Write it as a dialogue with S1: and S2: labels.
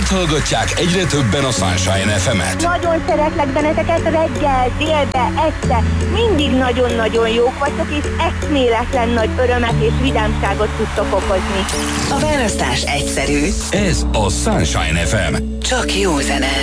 S1: Miért hallgatják egyre többen a Sunshine FM-et?
S2: Nagyon szeretlek benneteket reggel, délbe, este. Mindig nagyon-nagyon jók vagytok, és eszméletlen nagy örömet és vidámságot tudtok okozni.
S3: A választás egyszerű.
S1: Ez a Sunshine FM.
S3: Csak jó zene.